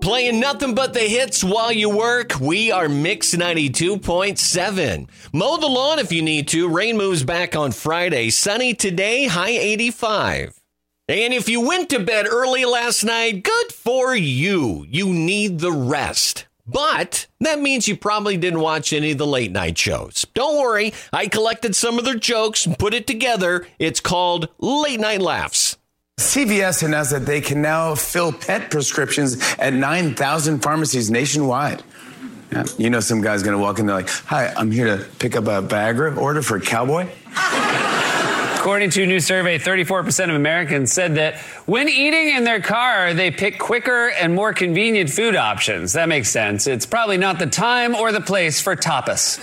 Playing nothing but the hits while you work. We are Mix 92.7. Mow the lawn if you need to. Rain moves back on Friday. Sunny today, high 85. And if you went to bed early last night, good for you. You need the rest. But that means you probably didn't watch any of the late night shows. Don't worry, I collected some of their jokes and put it together. It's called Late Night Laughs. CVS announced that they can now fill pet prescriptions at 9,000 pharmacies nationwide. Yeah, you know some guy's going to walk in there like, hi, I'm here to pick up a Viagra order for a cowboy. According to a new survey, 34% of Americans said that when eating in their car, they pick quicker and more convenient food options. That makes sense. It's probably not the time or the place for tapas.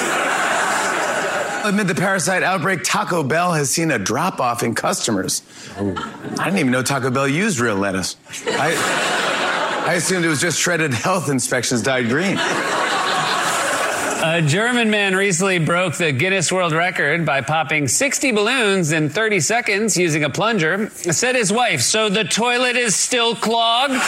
Amid the parasite outbreak, Taco Bell has seen a drop-off in customers. I didn't even know Taco Bell used real lettuce. I assumed it was just shredded health inspections dyed green. A German man recently broke the Guinness World Record by popping 60 balloons in 30 seconds using a plunger. Said his wife, so the toilet is still clogged? Wake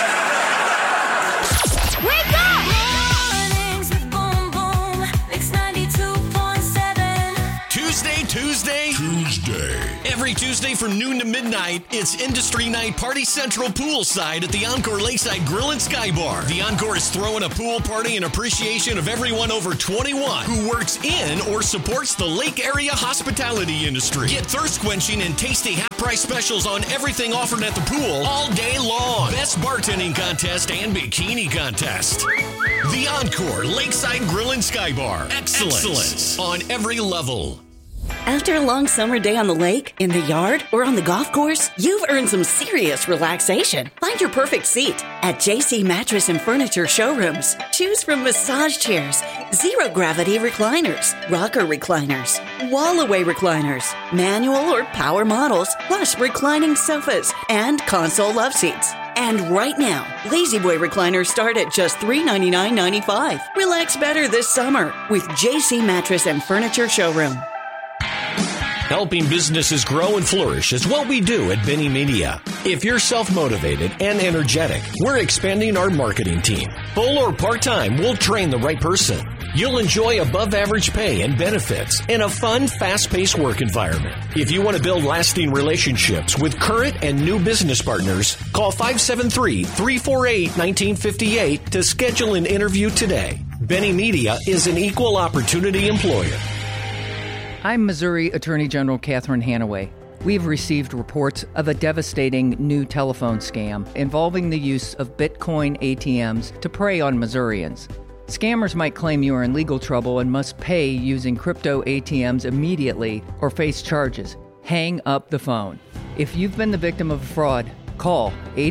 up! Mornings with Boom Boom, Mix 92.7. Tuesday. Every Tuesday from noon to midnight, it's Industry Night Party Central Poolside at the Encore Lakeside Grill and Sky Bar. The Encore is throwing a pool party in appreciation of everyone over 21 who works in or supports the lake area hospitality industry. Get thirst-quenching and tasty half-price specials on everything offered at the pool all day long. Best bartending contest and bikini contest. The Encore Lakeside Grill and Sky Bar. Excellence on every level. After a long summer day on the lake, in the yard, or on the golf course, you've earned some serious relaxation. Find your perfect seat at JC Mattress and Furniture Showrooms. Choose from massage chairs, zero-gravity recliners, rocker recliners, wall-away recliners, manual or power models, plus reclining sofas, and console love seats. And right now, Lazy Boy recliners start at just $399.95. Relax better this summer with JC Mattress and Furniture Showroom. Helping businesses grow and flourish is what we do at Benny Media. If you're self-motivated and energetic, we're expanding our marketing team. Full or part-time, we'll train the right person. You'll enjoy above-average pay and benefits in a fun, fast-paced work environment. If you want to build lasting relationships with current and new business partners, call 573-348-1958 to schedule an interview today. Benny Media is an equal opportunity employer. I'm Missouri Attorney General Catherine Hanaway. We've received reports of a devastating new telephone scam involving the use of Bitcoin ATMs to prey on Missourians. Scammers might claim you are in legal trouble and must pay using crypto ATMs immediately or face charges. Hang up the phone. If you've been the victim of a fraud, call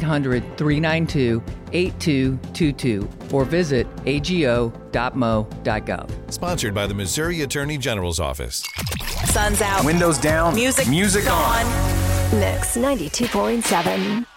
800-392-8222 or visit ago.mo.gov. Sponsored by the Missouri Attorney General's Office. Sun's out. Windows down. Music on. Mix 92.7.